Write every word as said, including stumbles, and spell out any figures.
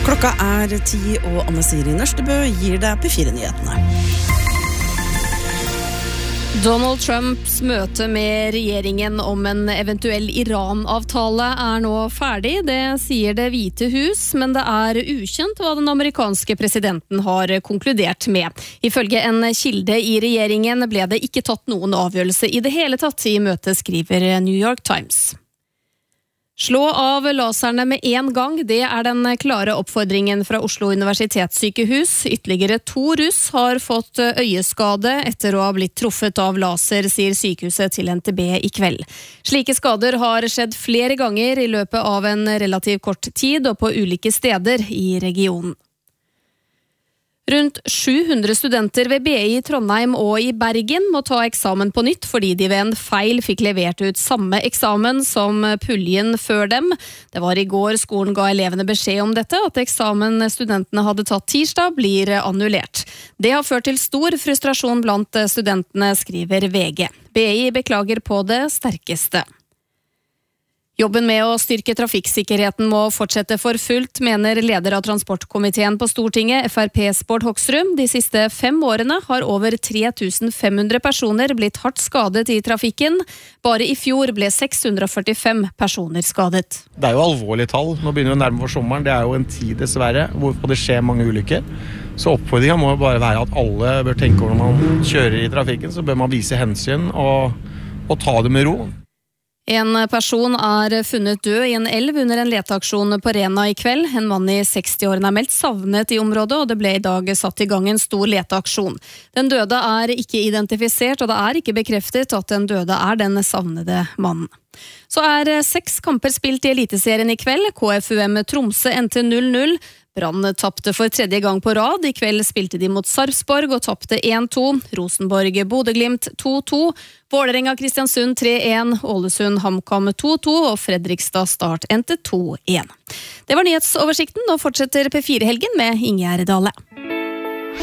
Klokka er ti, og Anne Siri Nørstebø gir deg P fire-nyhetene. Donald Trumps møte med regjeringen om en eventuell Iran-avtale er nå ferdig. Det sier Det hvite hus, men det er ukjent hva den amerikanske presidenten har konkludert med. Ifølge en kilde i regjeringen ble det ikke tatt noen avgjørelse i det hele tatt i møtet, skriver New York Times. Slå av laserne med en gang, det er den klare oppfordringen fra Oslo universitetssykehus. Ytterligere to russ har fått øyeskade etter å ha blitt truffet av laser, sier sykehuset til N T B i kveld. Slike skader har skjedd flere ganger i løpet av en relativt kort tid og på ulike steder i regionen. Rundt sju hundre studenter ved B I i Trondheim og i Bergen må ta eksamen på nytt fordi de ved en feil fikk levert ut samme eksamen som puljen før dem. Det var i går skolen ga elevene beskjed om dette, at eksamen studentene hadde tatt tirsdag blir annullert. Det har ført til stor frustrasjon blant studentene, skriver V G. B I beklager på det sterkeste. Jobben med å styrke trafikksikkerheten må fortsette for fullt, mener leder av transportkomiteen på Stortinget, F R P's Bård Hoksrud. De siste fem årene har over tre tusen fem hundre personer blitt hardt skadet i trafikken. Bare i fjor ble seks hundre førtifem personer skadet. Det er jo alvorlige tall. Nå begynner vi å nærme for sommeren. Det er jo en tid dessverre hvor det skjer mange ulykker. Så oppfordringen må bare være at alle bør tenke over når man kjører i trafikken, så bør man vise hensyn og, og ta det med ro. En person er funnet død i en elv under en leteaksjon på Rena i kveld. En mann i seksti-årene er meldt savnet i området, og det ble i dag satt i gang en stor leteaksjon. Den døde er ikke identifisert, og det er ikke bekreftet at den døde er den savnede mannen. Så er seks kamper spilt i Eliteserien i kveld. K F U M Tromsø endte null null. Brann tappte for tredje gang på rad. I kveld spilte de mot Sarpsborg og tappte en to. Rosenborg Bodø-Glimt to to. Vålerenga Kristiansund tre en. Ålesund HamKam to to. Og Fredrikstad Start endte to en. Det var nyhetsoversikten. Nå fortsetter P fire-helgen med Ingjerd Dale.